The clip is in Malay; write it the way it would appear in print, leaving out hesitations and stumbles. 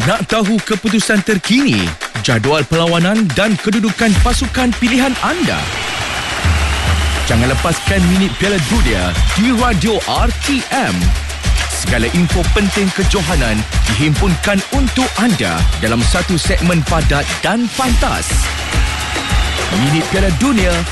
Nak tahu keputusan terkini, jadual perlawanan dan kedudukan pasukan pilihan anda? Jangan lepaskan minit Piala Dunia di Radio RTM. Segala info penting kejohanan dihimpunkan untuk anda dalam satu segmen padat dan pantas. Minit Piala Dunia